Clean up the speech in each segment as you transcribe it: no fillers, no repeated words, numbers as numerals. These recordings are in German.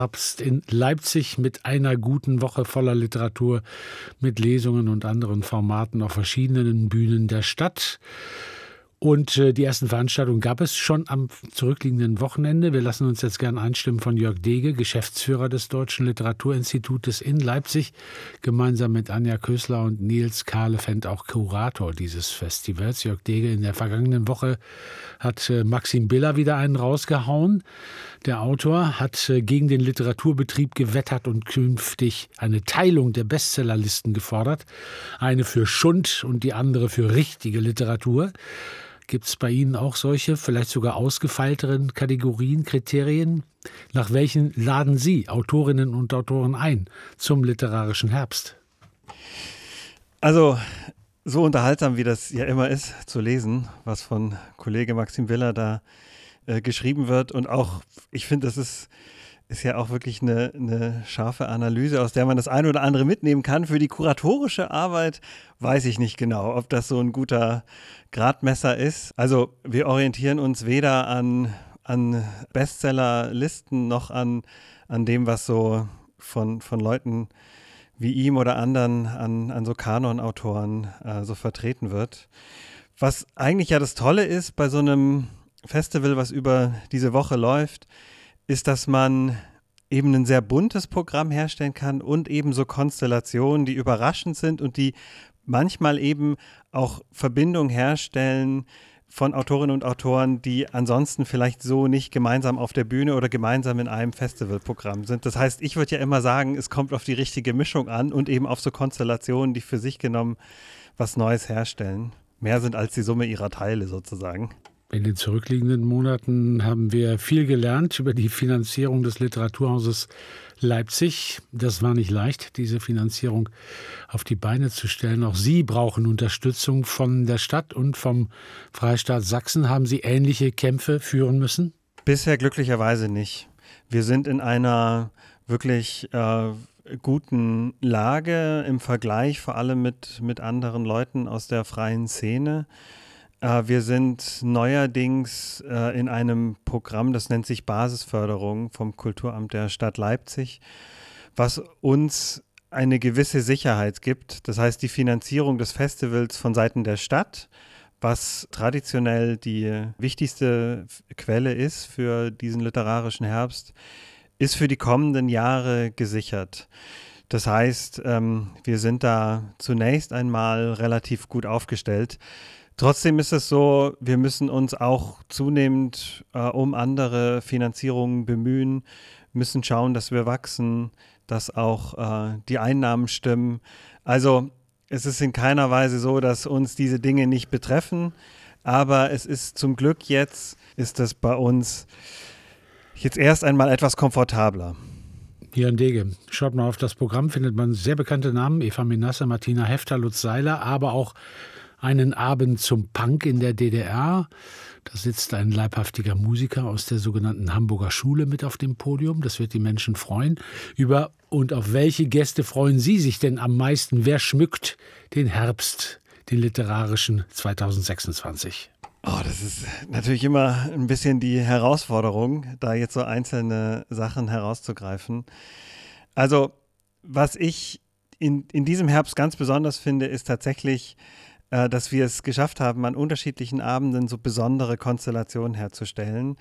Herbst in Leipzig mit einer guten Woche voller Literatur, mit Lesungen und anderen Formaten auf verschiedenen Bühnen der Stadt. Und die ersten Veranstaltungen gab es schon am zurückliegenden Wochenende. Wir lassen uns jetzt gern einstimmen von Jörg Dege, Geschäftsführer des Deutschen Literaturinstitutes in Leipzig, gemeinsam mit Anja Kösler und Nils Kahlefeld, auch Kurator dieses Festivals. Jörg Dege, in der vergangenen Woche hat Maxim Biller wieder einen rausgehauen. Der Autor hat gegen den Literaturbetrieb gewettert und künftig eine Teilung der Bestsellerlisten gefordert. Eine für Schund und die andere für richtige Literatur. Gibt es bei Ihnen auch solche, vielleicht sogar ausgefeilteren Kategorien, Kriterien? Nach welchen laden Sie Autorinnen und Autoren ein zum literarischen Herbst? Also so unterhaltsam, wie das ja immer ist, zu lesen, was von Kollege Maxim Biller da geschrieben wird. Und auch, ich finde, das ist ja auch wirklich eine scharfe Analyse, aus der man das eine oder andere mitnehmen kann. Für die kuratorische Arbeit weiß ich nicht genau, ob das so ein guter Gradmesser ist. Also wir orientieren uns weder an Bestsellerlisten noch an dem, was so von Leuten wie ihm oder anderen an so Kanonautoren so vertreten wird. Was eigentlich ja das Tolle ist bei so einem Festival, was über diese Woche läuft, ist, dass man eben ein sehr buntes Programm herstellen kann und eben so Konstellationen, die überraschend sind und die manchmal eben auch Verbindungen herstellen von Autorinnen und Autoren, die ansonsten vielleicht so nicht gemeinsam auf der Bühne oder gemeinsam in einem Festivalprogramm sind. Das heißt, ich würde ja immer sagen, es kommt auf die richtige Mischung an und eben auf so Konstellationen, die für sich genommen was Neues herstellen. Mehr sind als die Summe ihrer Teile sozusagen. In den zurückliegenden Monaten haben wir viel gelernt über die Finanzierung des Literaturhauses Leipzig. Das war nicht leicht, diese Finanzierung auf die Beine zu stellen. Auch Sie brauchen Unterstützung von der Stadt und vom Freistaat Sachsen. Haben Sie ähnliche Kämpfe führen müssen? Bisher glücklicherweise nicht. Wir sind in einer wirklich guten Lage im Vergleich, vor allem mit anderen Leuten aus der freien Szene. Wir sind neuerdings in einem Programm, das nennt sich Basisförderung vom Kulturamt der Stadt Leipzig, was uns eine gewisse Sicherheit gibt. Das heißt, die Finanzierung des Festivals von Seiten der Stadt, was traditionell die wichtigste Quelle ist für diesen literarischen Herbst, ist für die kommenden Jahre gesichert. Das heißt, wir sind da zunächst einmal relativ gut aufgestellt. Trotzdem ist es so, wir müssen uns auch zunehmend um andere Finanzierungen bemühen, müssen schauen, dass wir wachsen, dass auch die Einnahmen stimmen. Also es ist in keiner Weise so, dass uns diese Dinge nicht betreffen, aber es ist zum Glück ist das bei uns jetzt erst einmal etwas komfortabler. Jörn Dege, schaut mal auf das Programm, findet man sehr bekannte Namen, Eva Menasse, Martina Hefter, Lutz Seiler, aber auch einen Abend zum Punk in der DDR. Da sitzt ein leibhaftiger Musiker aus der sogenannten Hamburger Schule mit auf dem Podium. Das wird die Menschen freuen. Und auf welche Gäste freuen Sie sich denn am meisten? Wer schmückt den Herbst, den literarischen 2026? Oh, das ist natürlich immer ein bisschen die Herausforderung, da jetzt so einzelne Sachen herauszugreifen. Also, was ich in diesem Herbst ganz besonders finde, ist tatsächlich, dass wir es geschafft haben, an unterschiedlichen Abenden so besondere Konstellationen herzustellen.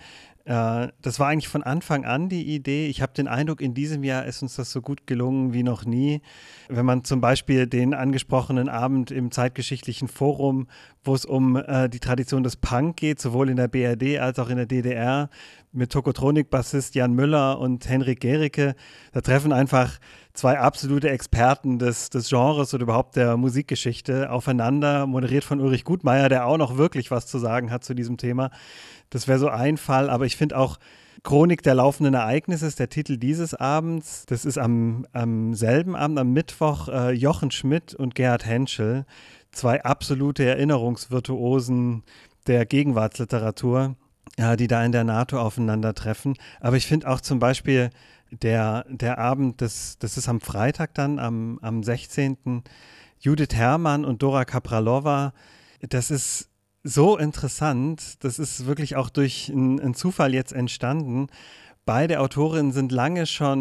Das war eigentlich von Anfang an die Idee. Ich habe den Eindruck, in diesem Jahr ist uns das so gut gelungen wie noch nie. Wenn man zum Beispiel den angesprochenen Abend im Zeitgeschichtlichen Forum, wo es um die Tradition des Punk geht, sowohl in der BRD als auch in der DDR, mit Tokotronik-Bassist Jan Müller und Henrik Gericke, da treffen einfach zwei absolute Experten des Genres oder überhaupt der Musikgeschichte aufeinander, moderiert von Ulrich Gutmeier, der auch noch wirklich was zu sagen hat zu diesem Thema. Das wäre so ein Fall, aber ich finde auch Chronik der laufenden Ereignisse ist der Titel dieses Abends. Das ist am selben Abend, am Mittwoch, Jochen Schmidt und Gerhard Henschel, zwei absolute Erinnerungsvirtuosen der Gegenwartsliteratur, die da in der NATO aufeinandertreffen. Aber ich finde auch zum Beispiel der Abend, das ist am Freitag dann, am 16. Judith Herrmann und Dora Kapralova, das ist so interessant, das ist wirklich auch durch einen Zufall jetzt entstanden, Beide Autorinnen sind lange schon